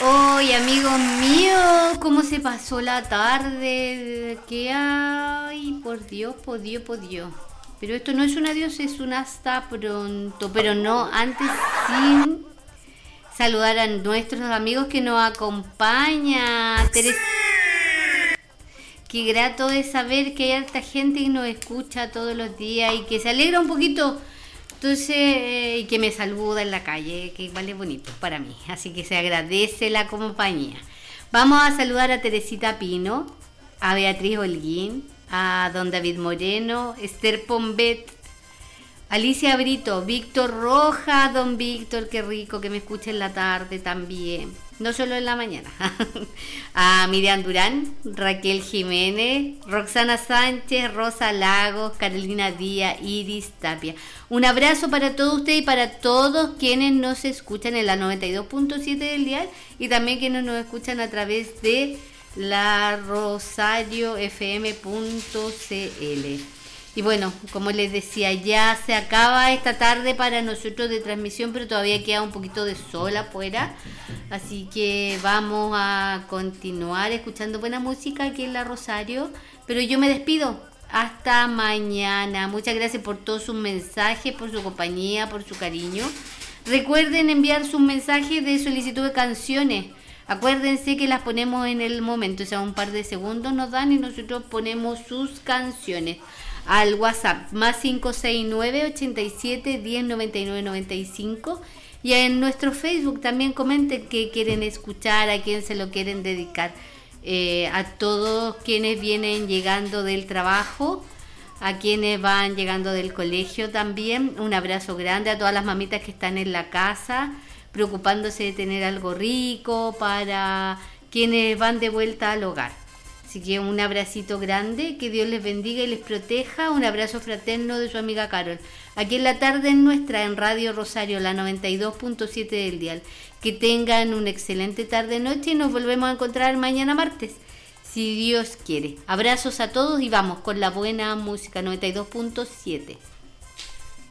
Hoy, amigos míos, ¿cómo se pasó la tarde? ¿Qué hay? Por Dios, por Dios, por Dios. Pero esto no es un adiós, es un hasta pronto. Pero no, antes sin saludar a nuestros amigos que nos acompañan. Qué grato es saber que hay harta gente que nos escucha todos los días y que se alegra un poquito. Entonces, y que me saluda en la calle, que igual es bonito para mí. Así que se agradece la compañía. Vamos a saludar a Teresita Pino, a Beatriz Holguín, a don David Moreno, Esther Pombet, Alicia Brito, Víctor Roja, don Víctor, qué rico que me escuche en la tarde también. No solo en la mañana. A Miriam Durán, Raquel Jiménez, Roxana Sánchez, Rosa Lagos, Carolina Díaz, Iris Tapia. Un abrazo para todos ustedes y para todos quienes nos escuchan en la 92.7 del dial y también quienes nos escuchan a través de la rosariofm.cl. Y bueno, como les decía, ya se acaba esta tarde para nosotros de transmisión, pero todavía queda un poquito de sol afuera. Así que vamos a continuar escuchando buena música aquí en la Rosario. Pero yo me despido. Hasta mañana. Muchas gracias por todos sus mensajes, por su compañía, por su cariño. Recuerden enviar sus mensajes de solicitud de canciones. Acuérdense que las ponemos en el momento, o sea, un par de segundos nos dan y nosotros ponemos sus canciones al WhatsApp más 569 87 10 99 95 y en nuestro Facebook también comenten qué quieren escuchar, a quién se lo quieren dedicar, a todos quienes vienen llegando del trabajo, a quienes van llegando del colegio también. Un abrazo grande a todas las mamitas que están en la casa preocupándose de tener algo rico para quienes van de vuelta al hogar. Así que un abracito grande, que Dios les bendiga y les proteja. Un abrazo fraterno de su amiga Carol. Aquí en la tarde nuestra, en Radio Rosario, la 92.7 del dial. Que tengan una excelente tarde-noche y nos volvemos a encontrar mañana martes, si Dios quiere. Abrazos a todos y vamos con la buena música 92.7.